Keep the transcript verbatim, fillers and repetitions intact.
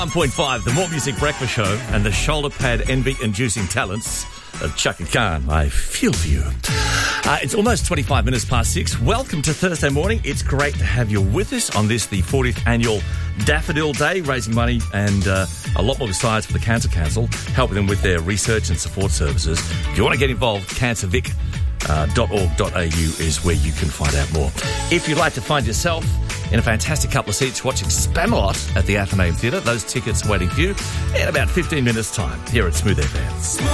one point five, the More Music Breakfast Show and the shoulder pad envy-inducing talents of Chaka Khan. I feel for you. Uh, it's almost twenty-five minutes past six. Welcome to Thursday morning. It's great to have you with us on this, the fortieth annual Daffodil Day, raising money and uh, a lot more besides for the Cancer Council, helping them with their research and support services. If you want to get involved, cancer vic dot org dot a u is where you can find out more. If you'd like to find yourself in a fantastic couple of seats watching Spamalot at the Athenaeum Theatre, those tickets are waiting for you in about fifteen minutes' time here at Smooth F M.